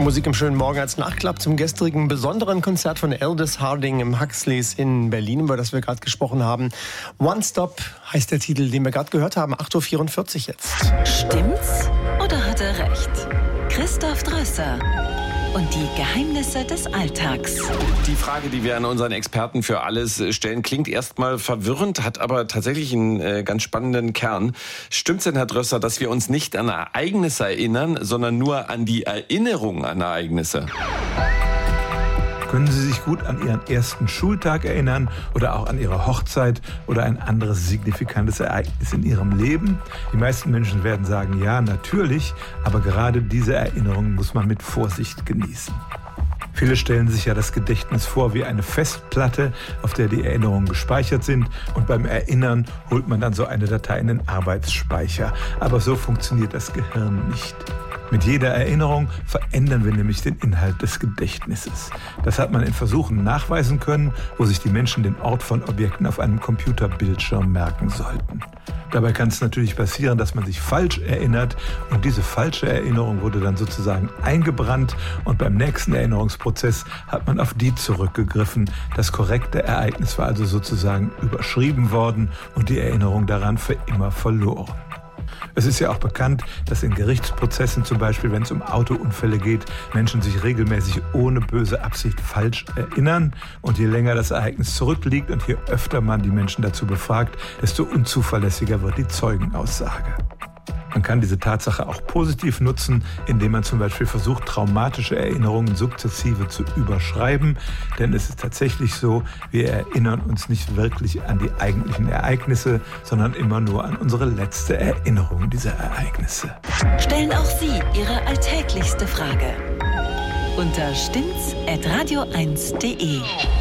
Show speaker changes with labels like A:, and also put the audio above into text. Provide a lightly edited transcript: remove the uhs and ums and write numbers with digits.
A: Musik im schönen Morgen als Nachklapp zum gestrigen besonderen Konzert von Aldous Harding im Huxleys in Berlin, über das wir gerade gesprochen haben. One Stop heißt der Titel, den wir gerade gehört haben. 8.44 Uhr jetzt.
B: Stimmt's oder hat er recht? Christoph Drösser und die Geheimnisse des Alltags.
C: Die Frage, die wir an unseren Experten für alles stellen, klingt erstmal verwirrend, hat aber tatsächlich einen ganz spannenden Kern. Stimmt's denn, Herr Drösser, dass wir uns nicht an Ereignisse erinnern, sondern nur an die Erinnerung an Ereignisse?
D: Können Sie sich gut an Ihren ersten Schultag erinnern oder auch an Ihre Hochzeit oder ein anderes signifikantes Ereignis in Ihrem Leben? Die meisten Menschen werden sagen, ja, natürlich, aber gerade diese Erinnerungen muss man mit Vorsicht genießen. Viele stellen sich ja das Gedächtnis vor wie eine Festplatte, auf der die Erinnerungen gespeichert sind, und beim Erinnern holt man dann so eine Datei in den Arbeitsspeicher. Aber so funktioniert das Gehirn nicht. Mit jeder Erinnerung verändern wir nämlich den Inhalt des Gedächtnisses. Das hat man in Versuchen nachweisen können, wo sich die Menschen den Ort von Objekten auf einem Computerbildschirm merken sollten. Dabei kann es natürlich passieren, dass man sich falsch erinnert, und diese falsche Erinnerung wurde dann sozusagen eingebrannt, und beim nächsten Erinnerungsprozess hat man auf die zurückgegriffen. Das korrekte Ereignis war also sozusagen überschrieben worden und die Erinnerung daran für immer verloren. Es ist ja auch bekannt, dass in Gerichtsprozessen, zum Beispiel wenn es um Autounfälle geht, Menschen sich regelmäßig ohne böse Absicht falsch erinnern. Und je länger das Ereignis zurückliegt und je öfter man die Menschen dazu befragt, desto unzuverlässiger wird die Zeugenaussage. Man kann diese Tatsache auch positiv nutzen, indem man zum Beispiel versucht, traumatische Erinnerungen sukzessive zu überschreiben. Denn es ist tatsächlich so, wir erinnern uns nicht wirklich an die eigentlichen Ereignisse, sondern immer nur an unsere letzte Erinnerung dieser Ereignisse.
B: Stellen auch Sie Ihre alltäglichste Frage unter stimmt's@radio1.de.